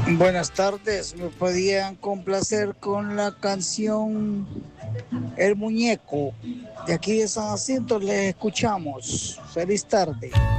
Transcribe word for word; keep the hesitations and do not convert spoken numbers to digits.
Buenas tardes, me podían complacer con la canción El Muñeco. De aquí de San Jacinto les escuchamos. Feliz tarde.